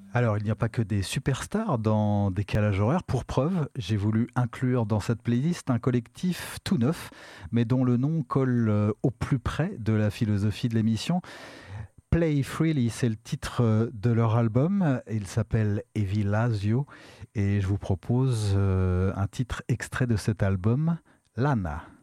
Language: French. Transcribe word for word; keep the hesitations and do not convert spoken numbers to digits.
Alors, il n'y a pas que des superstars dans Décalage horaire. Pour preuve, j'ai voulu inclure dans cette playlist un collectif tout neuf, mais dont le nom colle euh, au plus près de la philosophie de l'émission. Play Freely, c'est le titre euh, de leur album. Il s'appelle Evi Lazio et je vous propose euh, un titre extrait de cet album, Lana.